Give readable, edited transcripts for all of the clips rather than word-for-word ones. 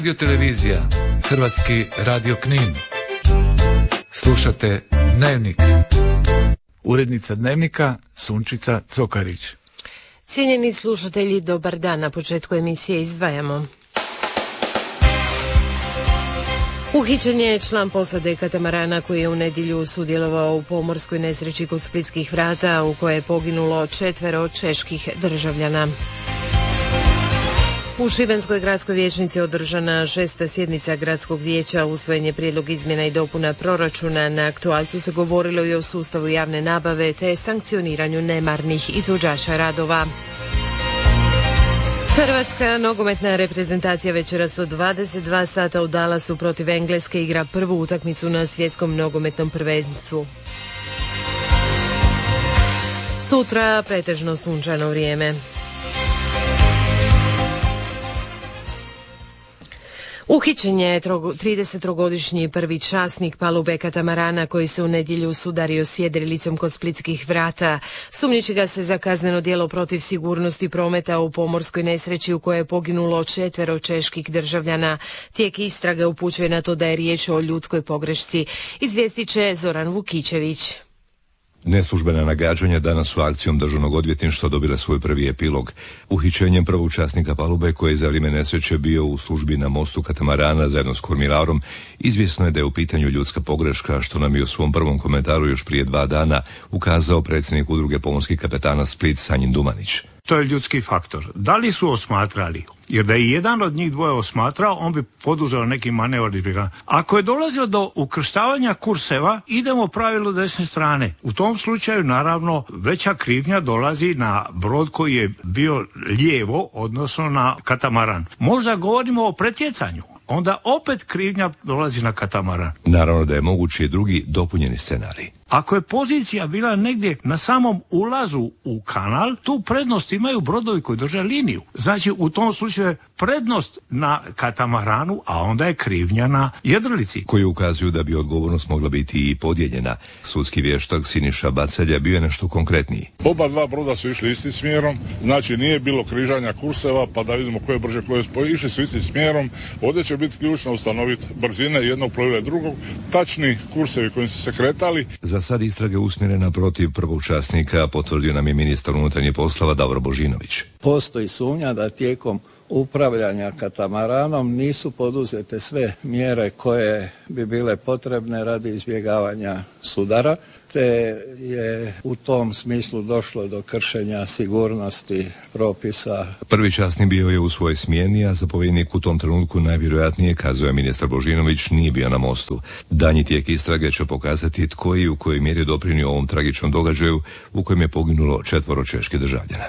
Radio televizija, Hrvatski radio Knin. Slušate Dnevnik. Urednica Dnevnika Sunčica Cokarić. Cijenjeni slušatelji, dobar dan. Na početku emisije izdvajamo. Uhićen je član posade katamarana koji je u nedjelju sudjelovao u pomorskoj nesreći kod Splitskih vrata u kojoj je poginulo 4 čeških državljana. U Šibenskoj gradskoj vijećnici održana 6. sjednica gradskog vijeća, usvojen je prijedlog izmjena i dopuna proračuna. Na aktualcu se govorilo i o sustavu javne nabave te sankcioniranju nemarnih izvođača radova. Hrvatska nogometna reprezentacija večeras od 22 sata u Dallasu protiv Engleske igra prvu utakmicu na svjetskom nogometnom prvenstvu. Sutra pretežno sunčano vrijeme. Uhićen je 33-godišnji prvi časnik palube katamarana koji se u nedjelju sudario s jedrilicom kod Splitskih vrata. Sumnjiči ga se za kazneno djelo protiv sigurnosti prometa u pomorskoj nesreći u kojoj je poginulo 4 čeških državljana. Tijek istrage upućuje na to da je riječ o ljudskoj pogrešci. Izvijestit će Zoran Vukićević. Neslužbena nagađanja danas su akcijom Državnog odvjetništva dobila svoj prvi epilog. Uhićenjem prvog časnika palube koji je za vrijeme nesreće bio u službi na mostu katamarana zajedno s kormilarom, izvjesno je da je u pitanju ljudska pogreška, što nam je u svom prvom komentaru još prije 2 dana ukazao predsjednik udruge pomorskih kapetana Split Sanjin Dumanić. To je ljudski faktor. Da li su osmatrali? Jer da je jedan od njih dvoje osmatrao, on bi poduzeo neki manevar. Ako je dolazilo do ukrštavanja kurseva, idemo pravilu desne strane. U tom slučaju, naravno, veća krivnja dolazi na brod koji je bio lijevo, odnosno na katamaran. Možda govorimo o pretjecanju. Onda opet krivnja dolazi na katamaran. Naravno da je mogući i drugi dopunjeni scenarij. Ako je pozicija bila negdje na samom ulazu u kanal, tu prednost imaju brodovi koji drže liniju. Znači, u tom slučaju je prednost na katamaranu, a onda je krivnja na jedrilici. Koji ukazuju da bi odgovornost mogla biti i podijeljena. Sudski vještak Siniša Bacalja bio je nešto konkretniji. Oba dva broda su išli istim smjerom, znači nije bilo križanja kurseva, pa da vidimo koje brže, koje spoje. Išli su istim smjerom, ovdje će biti ključno ustanoviti brzine jednog plovila i drugog, tačni kursevi kojim su se kretali. Za sad istrage usmjerena protiv prvog časnika, potvrdio nam je ministar unutarnjih poslova Davor Božinović. Postoji sumnja da tijekom upravljanja katamaranom nisu poduzete sve mjere koje bi bile potrebne radi izbjegavanja sudara, te je u tom smislu došlo do kršenja sigurnosti propisa. Prvi časnik bio je u svojoj smjeni, a zapovjednik u tom trenutku najvjerojatnije, kazuje ministar Božinović, nije bio na mostu. Danji tijek istrage će pokazati tko i u kojoj mjeri doprinio ovom tragičnom događaju u kojem je poginulo 4 čeških državljana.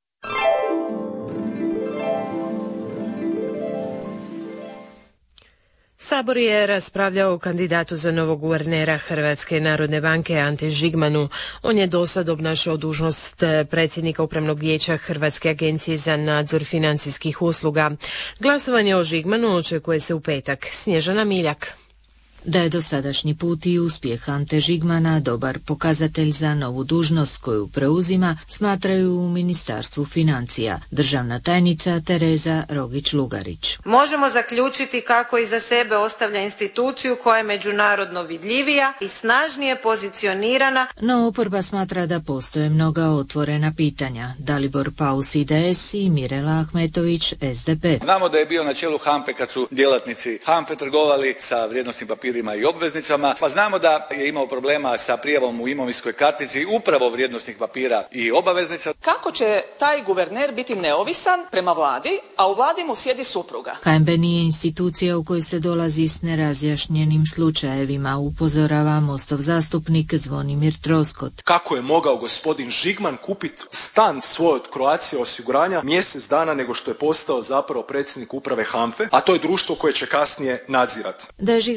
Sabor je raspravljao o kandidatu za novog guvernera Hrvatske narodne banke Ante Žigmanu. On je dosad obnašao dužnost predsjednika Upravnog vijeća Hrvatske agencije za nadzor financijskih usluga. Glasovanje o Žigmanu očekuje se u petak. Snježana Miljak. Da je dosadašnji put i uspjeh Ante Žigmana dobar pokazatelj za novu dužnost koju preuzima, smatraju u Ministarstvu financija. Državna tajnica Tereza Rogić-Lugarić. Možemo zaključiti kako iza sebe ostavlja instituciju koja je međunarodno vidljivija i snažnije pozicionirana. No oporba smatra da postoje mnoga otvorena pitanja. Dalibor Paus IDS i Mirela Ahmetović SDP. Znamo da je bio na čelu HANFE kad su djelatnici HANFE trgovali sa vrijednosnim papirima i obveznicama, pa znamo da je imao problema sa prijavom u imovinskoj kartici upravo vrijednosnih papira i obaveznica. Kako će taj guverner biti neovisan prema vladi, a u vladi mu sjedi supruga? HNB nije institucija u kojoj se dolazi s nerazjašnjenim slučajevima, upozorava Mostov zastupnik Zvonimir Troskot. Kako je mogao gospodin Žigman kupiti stan svoj od Croatia osiguranja mjesec dana nego što je postao zapravo predsjednik uprave HANFE, a to je društvo koje će kasnije nadzirati? Da je Žigman ispunio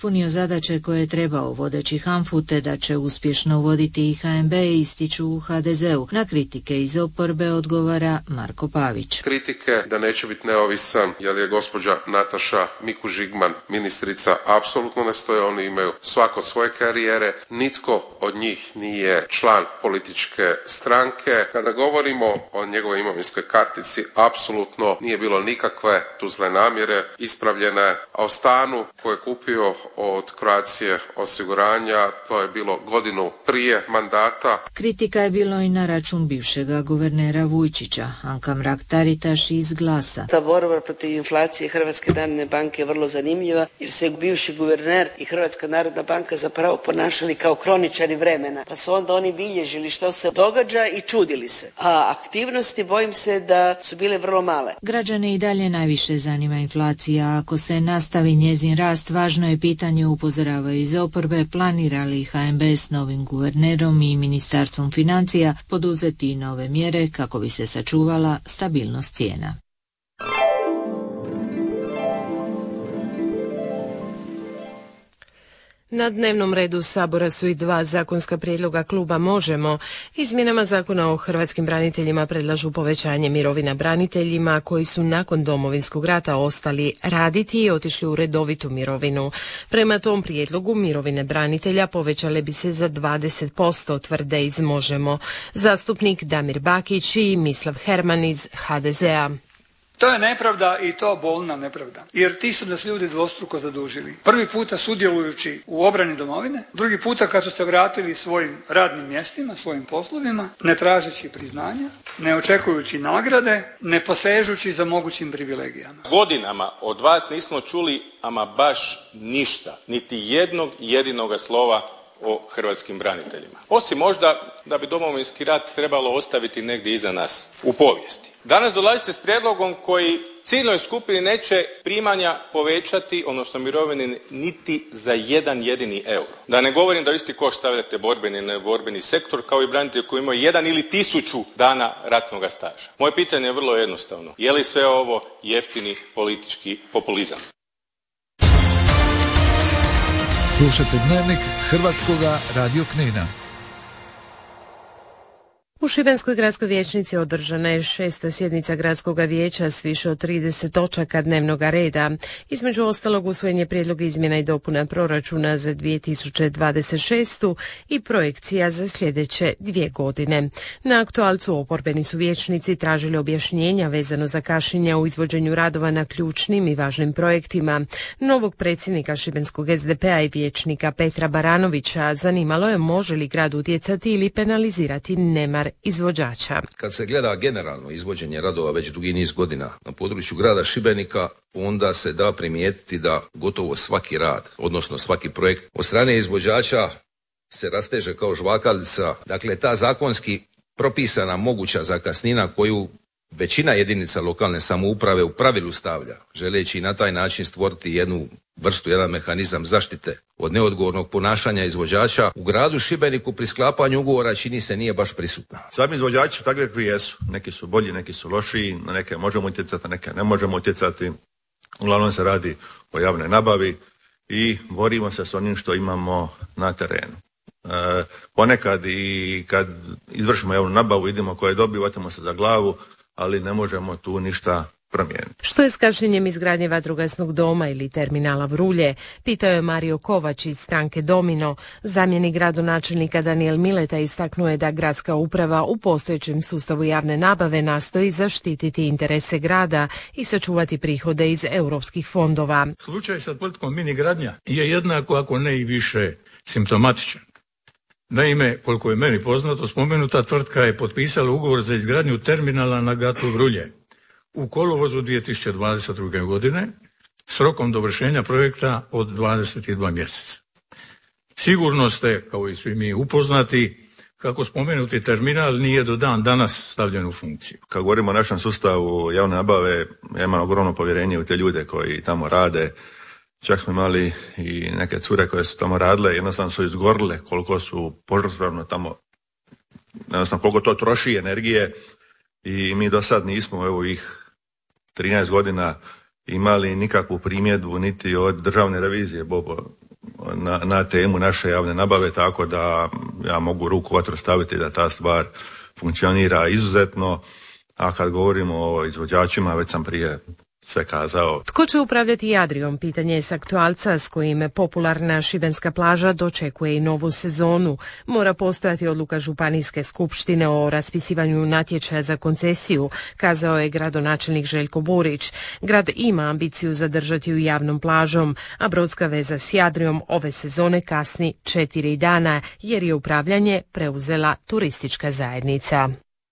ispunio zadaće koje je trebao vodeći HANFA-u te da će uspješno voditi i HNB, ističu u HDZ-u. Na kritike iz oporbe odgovara Marko Pavić. Kritike da neće biti neovisan jer je gospođa Nataša Mikuš-Žigman ministrica apsolutno ne stoje, oni imaju svako svoje karijere, nitko od njih nije član političke stranke. Kada govorimo o njegovoj imovinskoj kartici, apsolutno nije bilo nikakve tu zle namjere, ispravljene, a o stanu koje je kupio od Croatia osiguranja, to je bilo godinu prije mandata. Kritika je bilo i na račun bivšega guvernera Vujčića. Anka Mrak-Taritaš iz Glasa. Ta borba protiv inflacije Hrvatske narodne banke je vrlo zanimljiva jer se bivši guverner i Hrvatska narodna banka zapravo ponašali kao kroničari vremena. Pa su onda oni bilježili što se događa i čudili se. A aktivnosti bojim se da su bile vrlo male. Građane i dalje najviše zanima inflacija. Ako se nastavi njezin rast, važno je pitanje, upozoravaju iz oporbe, planira li HNB s novim guvernerom i Ministarstvom financija poduzeti nove mjere kako bi se sačuvala stabilnost cijena. Na dnevnom redu Sabora su i dva zakonska prijedloga kluba Možemo. Izmjenama Zakona o hrvatskim braniteljima predlažu povećanje mirovina braniteljima koji su nakon Domovinskog rata ostali raditi i otišli u redovitu mirovinu. Prema tom prijedlogu mirovine branitelja povećale bi se za 20%, tvrde iz Možemo. Zastupnik Damir Bakić i Mislav Herman iz HDZ-a. To je nepravda i to bolna nepravda, jer ti su nas ljudi dvostruko zadužili. Prvi puta sudjelujući u obrani domovine, drugi puta kad su se vratili svojim radnim mjestima, svojim poslovima, ne tražeći priznanja, ne očekujući nagrade, ne posežući za mogućim privilegijama. Godinama od vas nismo čuli ama baš ništa, niti jednog jedinoga slova o hrvatskim braniteljima. Osim možda da bi Domovinski rat trebalo ostaviti negdje iza nas, u povijesti. Danas dolazite s prijedlogom koji ciljnoj skupini neće primanja povećati, odnosno mirovine, niti za jedan jedini euro. Da ne govorim da isti koš stavljate borbeni i neborbeni sektor, kao i branitelji koji imaju 1 ili 1000 dana ratnog staža. Moje pitanje je vrlo jednostavno. Je li sve ovo jeftini politički populizam? Slušajte Dnevnik Hrvatskoga radio Knina. U Šibenskoj gradskoj vijećnici održana je 6. sjednica gradskog vijeća s više od 30 točaka dnevnog reda. Između ostalog usvojen je prijedlog izmjena i dopuna proračuna za 2026. i projekcija za sljedeće 2 godine. Na aktualcu oporbeni su vijećnici tražili objašnjenja vezano za kašnjenja u izvođenju radova na ključnim i važnim projektima. Novog predsjednika Šibenskog SDP-a i vijećnika Petra Baranovića zanimalo je može li grad utjecati ili penalizirati nemar izvođača. Kad se gleda generalno izvođenje radova već dugi niz godina na području grada Šibenika, onda se da primijetiti da gotovo svaki rad, odnosno svaki projekt od strane izvođača se rasteže kao žvakalica. Dakle, ta zakonski propisana moguća zakasnina koju većina jedinica lokalne samouprave u pravilu stavlja, želeći na taj način stvoriti jednu vrstu, jedan mehanizam zaštite od neodgovornog ponašanja izvođača, u gradu Šibeniku pri sklapanju ugovora čini se nije baš prisutna. Sami izvođači su takvi kakvi jesu. Neki su bolji, neki su lošiji, na neke možemo utjecati, na neke ne možemo utjecati. Uglavnom se radi o javnoj nabavi i borimo se s onim što imamo na terenu. Ponekad i kad izvršimo javnu nabavu, vidimo ko je dobio, vatimo se za glavu, ali ne možemo tu ništa promijeniti. Što je s kašnjenjem izgradnje vatrogasnog doma ili terminala Vrulje? Pitao je Mario Kovač iz stranke Domino. Zamjenik gradonačelnika Daniel Mileta istaknuo je da gradska uprava u postojećem sustavu javne nabave nastoji zaštititi interese grada i sačuvati prihode iz europskih fondova. Slučaj sa tvrtkom Mini Gradnja je jednako, ako ne i više, simptomatičan. Naime, koliko je meni poznato, spomenuta tvrtka je potpisala ugovor za izgradnju terminala na gatu Vrulje u kolovozu 2022. godine s rokom dovršenja projekta od 22 mjeseca. Sigurno ste, kao i svi mi, upoznati kako spomenuti terminal nije do dan danas stavljen u funkciju. Kad govorimo o našem sustavu javne nabave, ja imam ogromno povjerenje u te ljude koji tamo rade. Čak smo imali i neke cure koje su tamo radile, jednostavno su izgorile koliko su požrtvovno tamo, jednostavno koliko to troši energije i mi do sad nismo, evo ih 13 godina imali nikakvu primjedbu niti od državne revizije, Bobo na temu naše javne nabave, tako da ja mogu ruku u vatru staviti da ta stvar funkcionira izuzetno, a kad govorimo o izvođačima, već sam prije sve kazao. Tko će upravljati Jadrijom? Pitanje je s aktualca s kojim popularna šibenska plaža dočekuje i novu sezonu. Mora postojati odluka Županijske skupštine o raspisivanju natječaja za koncesiju, kazao je gradonačelnik Željko Burić. Grad ima ambiciju zadržati ju javnom plažom, a brodska veza s Jadrijom ove sezone kasni 4 dana jer je upravljanje preuzela turistička zajednica.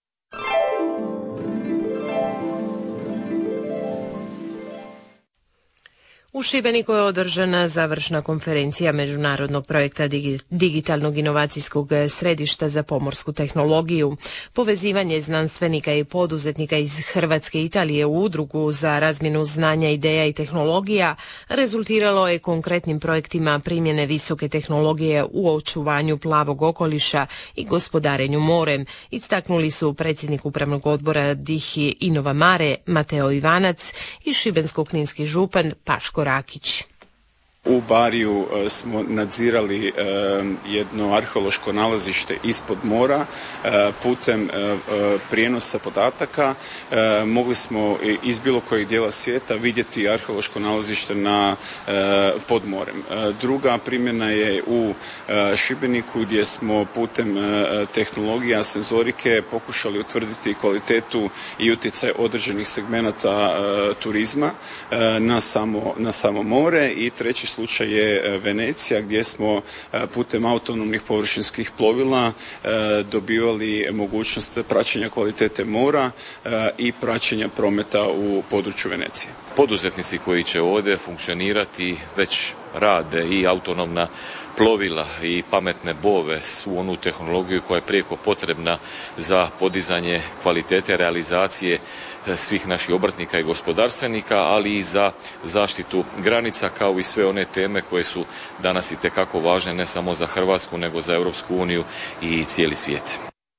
U Šibeniku je održana završna konferencija međunarodnog projekta Digitalnog inovacijskog središta za pomorsku tehnologiju. Povezivanje znanstvenika i poduzetnika iz Hrvatske i Italije u udrugu za razmjenu znanja, ideja i tehnologija rezultiralo je konkretnim projektima primjene visoke tehnologije u očuvanju plavog okoliša i gospodarenju morem, istaknuli su predsjednik upravnog odbora Dihi Innova Mare Mateo Ivanac i šibensko-kninski župan Paško Rakić. U Bariju smo nadzirali jedno arheološko nalazište ispod mora putem prijenosa podataka. Mogli smo iz bilo kojeg dijela svijeta vidjeti arheološko nalazište pod morem. Druga primjena je u Šibeniku gdje smo putem tehnologija senzorike pokušali utvrditi kvalitetu i utjecaj određenih segmenata turizma na samo more. I treći slučaj je Venecija gdje smo putem autonomnih površinskih plovila dobivali mogućnost praćenja kvalitete mora i praćenja prometa u području Venecije. Poduzetnici koji će ovdje funkcionirati već rade i autonomna plovila i pametne bove su onu tehnologiju koja je prijeko potrebna za podizanje kvalitete realizacije svih naših obrtnika i gospodarstvenika, ali i za zaštitu granica kao i sve one teme koje su danas itekako važne ne samo za Hrvatsku nego za Europsku uniju i cijeli svijet.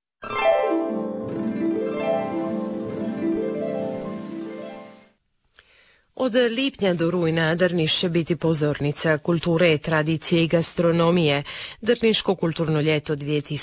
Od lipnja do rujna Drniš će biti pozornica kulture, tradicije i gastronomije. Drniško kulturno ljeto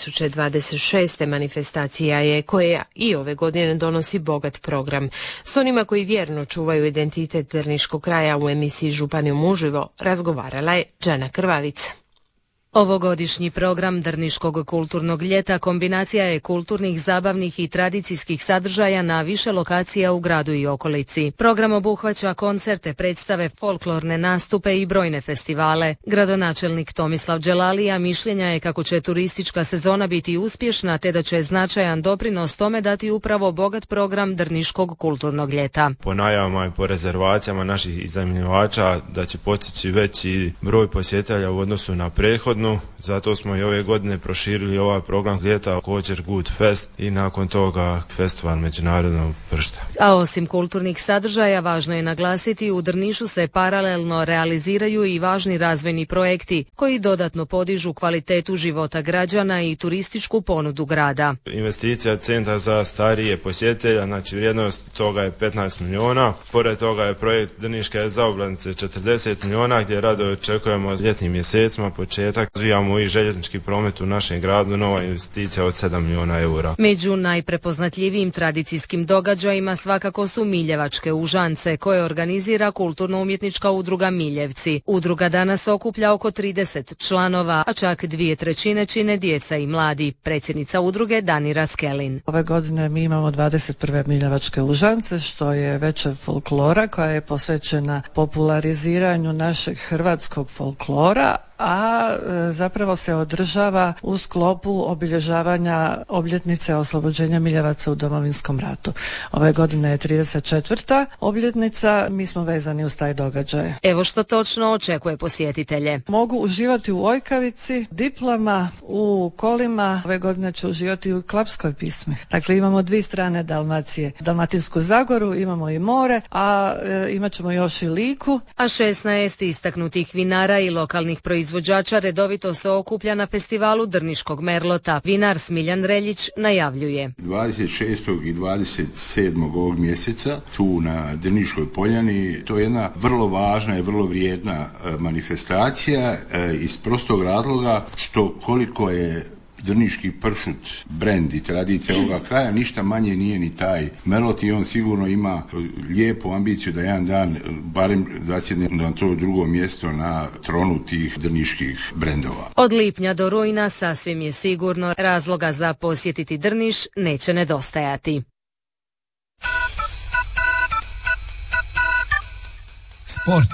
2026. manifestacija je koja i ove godine donosi bogat program. S onima koji vjerno čuvaju identitet drniškog kraja u emisiji Županijom uživo razgovarala je Đana Krvavica. Ovogodišnji program Drniškog kulturnog ljeta kombinacija je kulturnih, zabavnih i tradicijskih sadržaja na više lokacija u gradu i okolici. Program obuhvaća koncerte, predstave, folklorne nastupe i brojne festivale. Gradonačelnik Tomislav Đelalija mišljenja je kako će turistička sezona biti uspješna te da će značajan doprinos tome dati upravo bogat program Drniškog kulturnog ljeta. Po najavama i po rezervacijama naših iznajmljivača da će postići veći broj posjetitelja u odnosu na prethodnu. Zato smo i ove godine proširili ovaj program ljeta, također Good Fest i nakon toga festival međunarodnog pršta. A osim kulturnih sadržaja, važno je naglasiti, u Drnišu se paralelno realiziraju i važni razvojni projekti koji dodatno podižu kvalitetu života građana i turističku ponudu grada. Investicija centra za starije posjetitelja, znači vrijednost toga je 15 milijuna. Pored toga je projekt Drniške zaobilaznice 40 milijuna gdje rado očekujemo ljetnim mjesecima početak. Razvijamo i željeznički promet u našem gradu, nova investicija od 7 milijuna eura. Među najprepoznatljivijim tradicijskim događajima svakako su Miljevačke užance koje organizira kulturno-umjetnička udruga Miljevci. Udruga danas okuplja oko 30 članova, a čak 2/3 čine djeca i mladi. Predsjednica udruge Danira Skelin. Ove godine mi imamo 21. Miljevačke užance, što je večer folklora koja je posvećena populariziranju našeg hrvatskog folklora, a zapravo se održava u sklopu obilježavanja obljetnice oslobođenja Miljevaca u Domovinskom ratu. Ove godine je 34. obljetnica, mi smo vezani uz taj događaj. Evo što točno očekuje posjetitelje. Mogu uživati u Ojkavici, Diplama, u Kolima, ove godine će uživati u Klapskoj pismi. Dakle, imamo dvije strane Dalmacije, Dalmatinsku Zagoru, imamo i more, a imat ćemo još i Liku. A 16 istaknutih vinara i lokalnih proizvođača proizvođača redovito se okuplja na festivalu Drniškog merlota. Vinar Smiljan Reljić najavljuje. 26. i 27. ovog mjeseca tu na Drniškoj poljani, to je jedna vrlo važna i vrlo vrijedna manifestacija iz prostog razloga što koliko je drniški pršut, brend i tradicija ovoga kraja, ništa manje nije ni taj merlot i on sigurno ima lijepu ambiciju da jedan dan barem zasjedne na to drugo mjesto na tronu tih drniških brendova. Od lipnja do rujna sasvim je sigurno razloga za posjetiti Drniš neće nedostajati. Sport.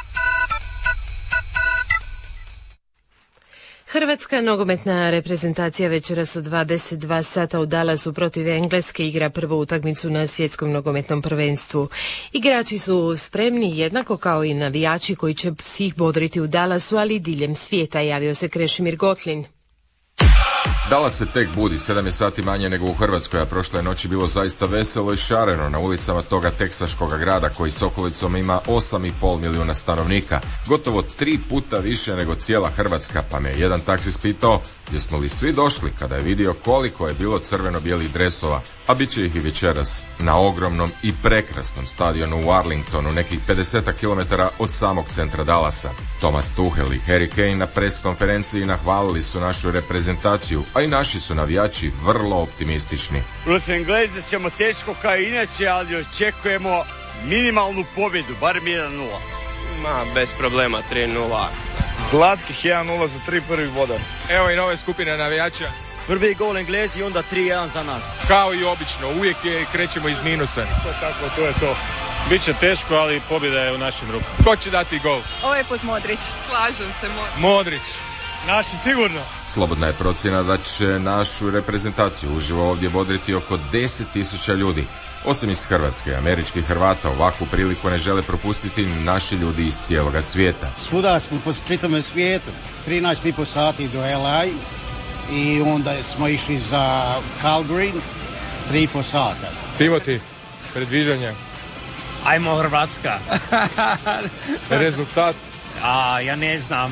Hrvatska nogometna reprezentacija večeras u 22 sata u Dallasu protiv Engleske igra prvu utakmicu na svjetskom nogometnom prvenstvu. Igrači su spremni jednako kao i navijači koji će svih bodriti u Dallasu, ali i diljem svijeta, javio se Krešimir Gotlin. Dallas se tek budi, 7 je sati manje nego u Hrvatskoj, a prošle noći bilo zaista veselo i šareno na ulicama toga teksaškoga grada koji s okolicom ima 8,5 milijuna stanovnika, gotovo 3 puta više nego cijela Hrvatska, pa me jedan taksist pitao jesmo li svi došli kada je vidio koliko je bilo crveno-bijelih dresova, a bit će ih i večeras na ogromnom i prekrasnom stadionu u Arlingtonu, nekih 50 km od samog centra Dallasa. Thomas Tuchel i Harry Kane na pres konferenciji nahvalili su našu reprezentaciju, a i naši su navijači vrlo optimistični. Protiv Engleza ćemo teško kao inače, ali očekujemo minimalnu pobjedu, barem 1-0. Bez problema, 3-0. Glatkih 1-0 za 3 prvih boda. Evo i nove skupine navijača. Prvi gol Englezi i onda 3-1 za nas. Kao i obično, uvijek krećemo iz minusa. To je to. Biće teško, ali pobjeda je u našim rukama. Ko će dati gol? Ovaj put Modrić. Slažem se, Modrić. Naši sigurno. Slobodna je procjena da će našu reprezentaciju uživo ovdje bodriti oko 10.000 ljudi. Osim iz Hrvatske, američkih Hrvata ovakvu priliku ne žele propustiti naši ljudi iz cijeloga svijeta. Svuda smo po čitavom svijetu, 13,5 sati do LA i onda smo išli za Calgary, 3,5 sata. Timoti, predviđanja? Ajmo Hrvatska. Rezultat? Ja ne znam,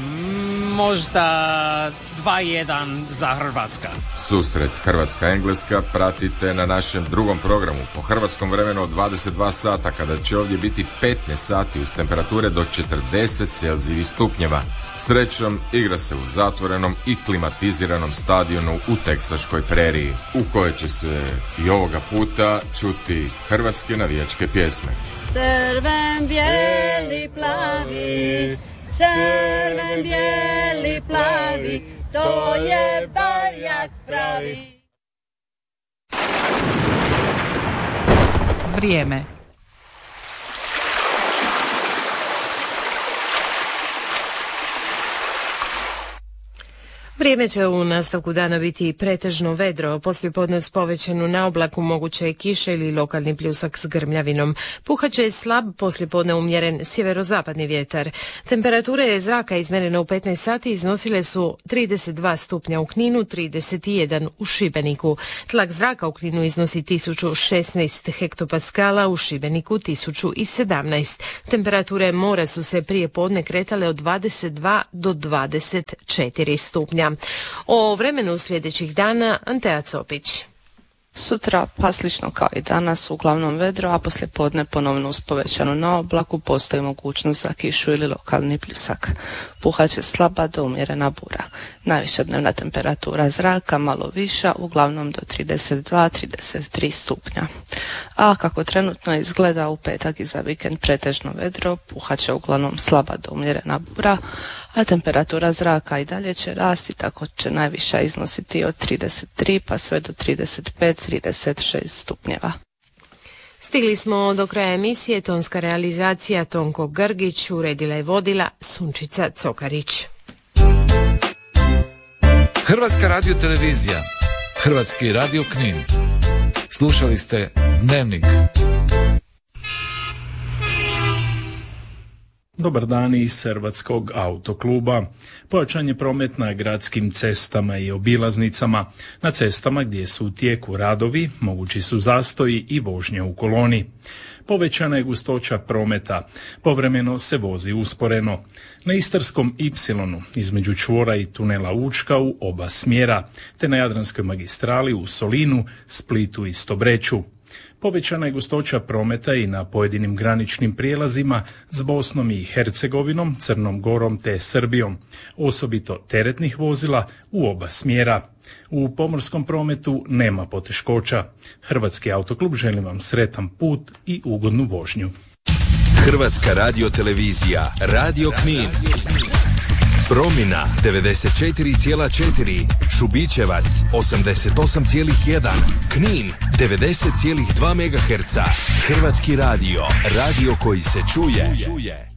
možda 2-1 za Hrvatska. Susret Hrvatska-Engleska pratite na našem drugom programu po hrvatskom vremenu od 22 sata kada će ovdje biti 15 sati uz temperature do 40 Celzijevih stupnjeva. Srećom, igra se u zatvorenom i klimatiziranom stadionu u teksaškoj preriji, u kojoj će se i ovoga puta čuti hrvatske navijačke pjesme. Crven, bijeli, plavi, crven, bijeli, plavi, to je barjak pravi. Vrijeme. Vrijeme će u nastavku dana biti pretežno vedro, poslijepodne s povećanu na oblaku moguće je kiša ili lokalni pljusak s grmljavinom. Puhaće slab, poslijepodne umjeren sjeverozapadni vjetar. Temperature zraka izmjerene u 15 sati iznosile su 32 stupnja u Kninu, 31 u Šibeniku. Tlak zraka u Kninu iznosi 1016 hektopaskala, u Šibeniku 1017. Temperature mora su se prije podne kretale od 22 do 24 stupnja. O vremenu sljedećih dana Antea Copić. Sutra pa slično kao i danas, uglavnom vedro, a poslije podne ponovno uz povećanu na oblaku postoji mogućnost za kišu ili lokalni pljusak. Puhaće slaba do umjerena bura. Najviša dnevna temperatura zraka malo viša, uglavnom do 32-33 stupnja. A kako trenutno izgleda u petak i za vikend pretežno vedro, puhaće uglavnom slaba do umjerena bura, a temperatura zraka i dalje će rasti, tako će najviša iznositi od 33 pa sve do 35-36 stupnjeva. Stigli smo do kraja emisije, tonska realizacija Tonko Grgić, uredila i vodila Sunčica Cokarić. Hrvatska radiotelevizija, Hrvatski radio Knin. Slušali ste Dnevnik. Dobar dan iz Hrvatskog autokluba. Pojačan je promet na gradskim cestama i obilaznicama. Na cestama gdje su u tijeku radovi, mogući su zastoji i vožnje u koloni. Povećana je gustoća prometa, povremeno se vozi usporeno. Na Istarskom Y između čvora i tunela Učka u oba smjera, te na Jadranskoj magistrali u Solinu, Splitu i Stobreću. Povećana je gustoća prometa i na pojedinim graničnim prijelazima s Bosnom i Hercegovinom, Crnom Gorom te Srbijom, osobito teretnih vozila u oba smjera. U pomorskom prometu nema poteškoća. Hrvatski autoklub želi vam sretan put i ugodnu vožnju. Hrvatska radiotelevizija, Radio Knin. Promina 94,4, Šubićevac 88,1, Knin 90,2 MHz. Hrvatski radio, radio koji se čuje.